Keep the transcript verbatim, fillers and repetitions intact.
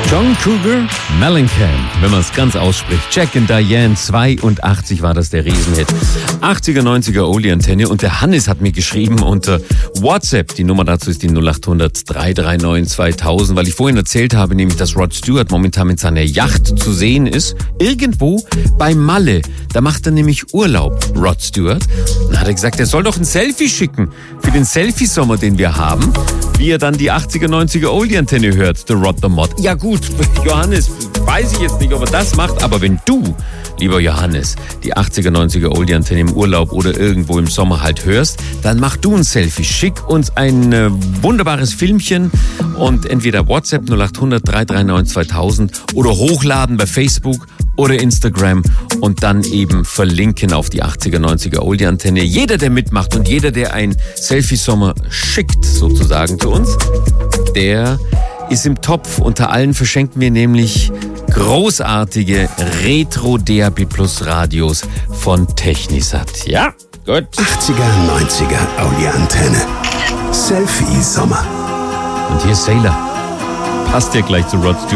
John Cougar Mellencamp, wenn man es ganz ausspricht. Jack and Diane, zweiundachtzig war das der Riesenhit. achtziger, neunziger Oldie-Antenne. Und der Hannes hat mir geschrieben unter WhatsApp. Die Nummer dazu ist die null acht hundert, drei drei neun, zweitausend, weil ich vorhin erzählt habe, nämlich, dass Rod Stewart momentan mit seiner Yacht zu sehen ist. Irgendwo bei Malle. Da macht er nämlich Urlaub, Rod Stewart. Und dann hat er gesagt, er soll doch ein Selfie schicken für den Selfie-Sommer, den wir haben. Wie er dann die achtziger, neunziger Oldie-Antenne hört, The Rod the Mod. Ja gut, Johannes, weiß ich jetzt nicht, ob er das macht, aber wenn du, lieber Johannes, die achtziger, neunziger Oldie-Antenne im Urlaub oder irgendwo im Sommer halt hörst, dann mach du ein Selfie. Schick uns ein äh, wunderbares Filmchen und entweder WhatsApp null acht hundert, drei drei neun, zweitausend oder hochladen bei Facebook oder Instagram und dann eben verlinken auf die achtziger, neunziger Oldie-Antenne. Jeder, der mitmacht und jeder, der ein Selfie-Sommer schickt, sozusagen zu uns, der ist im Topf. Unter allen verschenken wir nämlich großartige Retro-D A B Plus Radios von Technisat. Ja, gut. achtziger, neunziger Oldie-Antenne. Selfie-Sommer. Und hier ist Sailor. Passt ja gleich zu Rod Stewart.